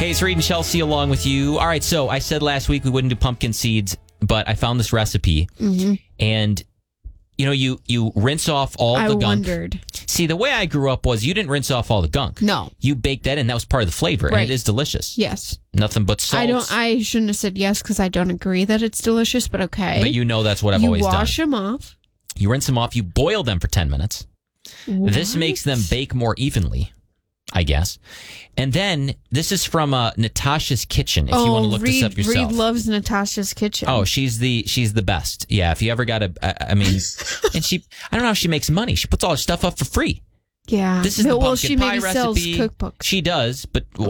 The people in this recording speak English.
Hey, it's Reed and Chelsea along with you. All right, so I said last week we wouldn't do pumpkin seeds, but I found this recipe. Mm-hmm. And, you rinse off all the gunk. I wondered. See, the way I grew up was you didn't rinse off all the gunk. No. You baked that in. That was part of the flavor, Right. and it is delicious. Yes. Nothing but salt. I shouldn't have said yes because I don't agree that it's delicious, but okay. But that's what I've always done. You wash them off. You rinse them off. You boil them for 10 minutes. What? This makes them bake more evenly, I guess. And then this is from Natasha's Kitchen. If you want to look this up yourself. Reed loves Natasha's Kitchen. Oh, she's the best. Yeah, if you ever got I mean, and I don't know how she makes money. She puts all her stuff up for free. Yeah. This is the pumpkin she pie maybe recipe. sells cookbooks. She does, but